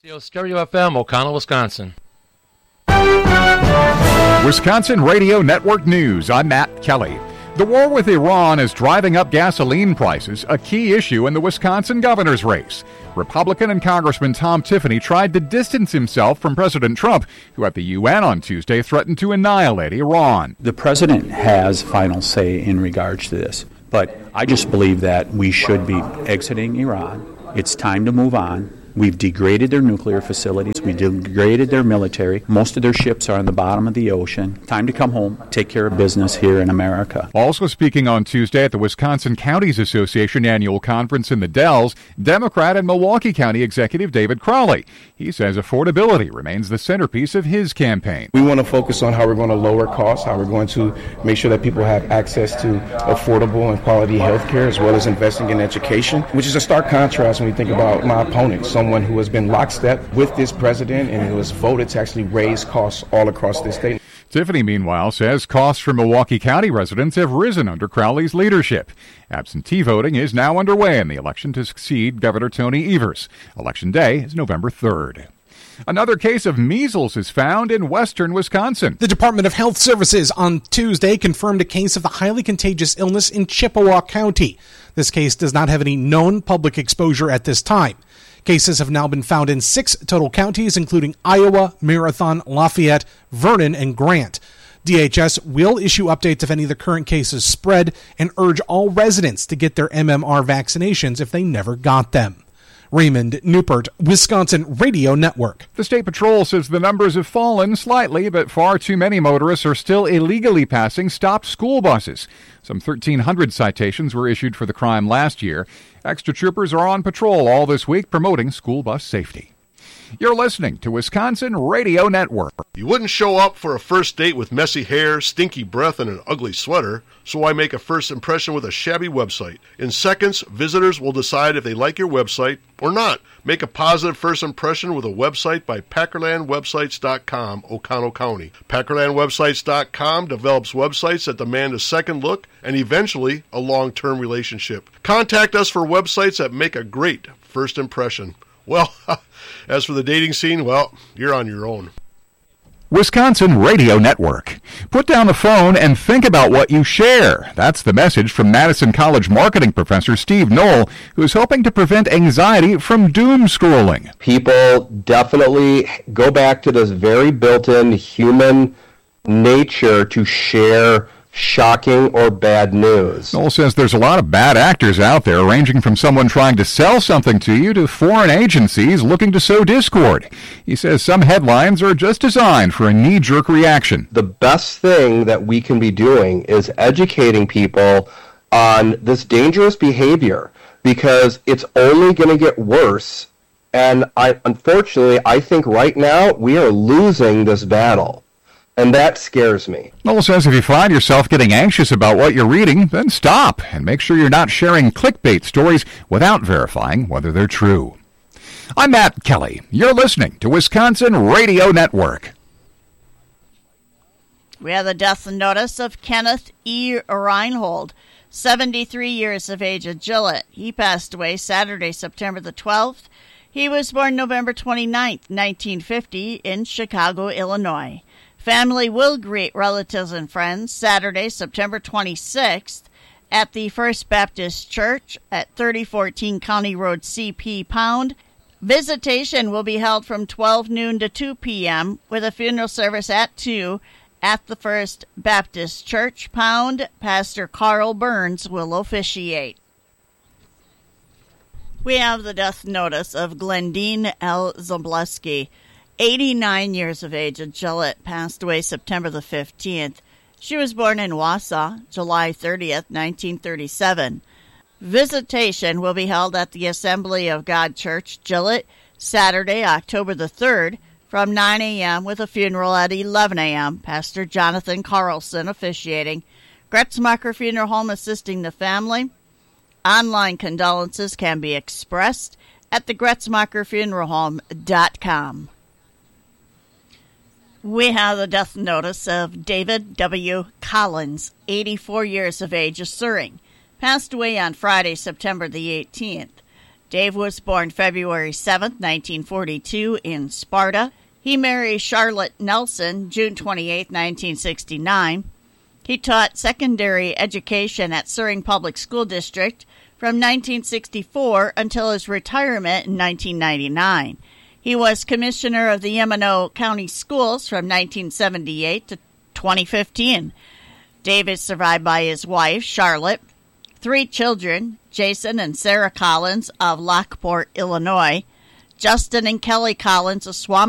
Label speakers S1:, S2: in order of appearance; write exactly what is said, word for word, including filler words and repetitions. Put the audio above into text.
S1: Stereo F M, O'Connell, Wisconsin.
S2: Wisconsin Radio Network News. I'm Matt Kelly. The war with Iran is driving up gasoline prices, a key issue in the Wisconsin governor's race. Republican and Congressman Tom Tiffany tried to distance himself from President Trump, who at the U N on Tuesday threatened to annihilate Iran.
S3: The president has final say in regards to this, but I just believe that we should be exiting Iran. It's time to move on. We've degraded their nuclear facilities. We degraded their military. Most of their ships are on the bottom of the ocean. Time to come home, take care of business here in America.
S2: Also speaking on Tuesday at the Wisconsin Counties Association annual conference in the Dells, Democrat and Milwaukee County Executive David Crowley. He says affordability remains the centerpiece of his campaign.
S4: We want to focus on how we're going to lower costs, how we're going to make sure that people have access to affordable and quality health care, as well as investing in education, which is a stark contrast when we think about my opponent, someone who has been lockstep with this president and who has voted to actually raise costs all across this state.
S2: Tiffany, meanwhile, says costs for Milwaukee County residents have risen under Crowley's leadership. Absentee voting is now underway in the election to succeed Governor Tony Evers. Election day is November third. Another case of measles is found in western Wisconsin.
S5: The Department of Health Services on Tuesday confirmed a case of the highly contagious illness in Chippewa County. This case does not have any known public exposure at this time. Cases have now been found in six total counties, including Iowa, Marathon, Lafayette, Vernon, and Grant. D H S will issue updates if any of the current cases spread and urge all residents to get their M M R vaccinations if they never got them. Raymond Newport, Wisconsin Radio Network.
S2: The State Patrol says the numbers have fallen slightly, but far too many motorists are still illegally passing stopped school buses. Some thirteen hundred citations were issued for the crime last year. Extra troopers are on patrol all this week promoting school bus safety. You're listening to Wisconsin Radio Network.
S6: You wouldn't show up for a first date with messy hair, stinky breath, and an ugly sweater, so why make a first impression with a shabby website? In seconds, visitors will decide if they like your website or not. Make a positive first impression with a website by Packerland Websites dot com, O'Connell County. Packerland Websites dot com develops websites that demand a second look and eventually a long-term relationship. Contact us for websites that make a great first impression. Well, as for the dating scene, well, you're on your own.
S2: Wisconsin Radio Network. Put down the phone and think about what you share. That's the message from Madison College marketing professor Steve Knoll, who's hoping to prevent anxiety from doom scrolling.
S7: People definitely go back to this very built-in human nature to share shocking or bad news.
S2: Knoll says there's a lot of bad actors out there, ranging from someone trying to sell something to you to foreign agencies looking to sow discord. He says some headlines are just designed for a knee-jerk reaction.
S7: The best thing that we can be doing is educating people on this dangerous behavior, because it's only going to get worse. And I, unfortunately, I think right now we are losing this battle. And that scares me.
S2: Knoll says if you find yourself getting anxious about what you're reading, then stop and make sure you're not sharing clickbait stories without verifying whether they're true. I'm Matt Kelly. You're listening to Wisconsin Radio Network.
S8: We have the death notice of Kenneth E. Reinhold, seventy-three years of age at Gillett. He passed away Saturday, September the twelfth. He was born November twenty-ninth, nineteen fifty, in Chicago, Illinois. Family will greet relatives and friends Saturday, September twenty-sixth at the First Baptist Church at thirty fourteen County Road C P Pound. Visitation will be held from twelve noon to two p.m. with a funeral service at two at the First Baptist Church Pound. Pastor Carl Burns will officiate. We have the death notice of Glendine L. Zableski, eighty-nine years of age at Gillett, passed away September the fifteenth. She was born in Wausau, July thirtieth, nineteen thirty-seven. Visitation will be held at the Assembly of God Church, Gillett, Saturday, October the third, from nine a.m. with a funeral at eleven a.m. Pastor Jonathan Carlson officiating. Gretzmacher Funeral Home assisting the family. Online condolences can be expressed at the gretzmacher funeral home dot com. We have the death notice of David W. Collins, eighty-four years of age, of Suring. Passed away on Friday, September the eighteenth. Dave was born February seventh, nineteen forty-two, in Sparta. He married Charlotte Nelson June twenty-eighth, nineteen sixty-nine. He taught secondary education at Suring Public School District from nineteen sixty-four until his retirement in nineteen ninety-nine. He was commissioner of the Yamano County Schools from nineteen seventy-eight to twenty fifteen. Dave is survived by his wife, Charlotte, three children, Jason and Sarah Collins of Lockport, Illinois, Justin and Kelly Collins of Swam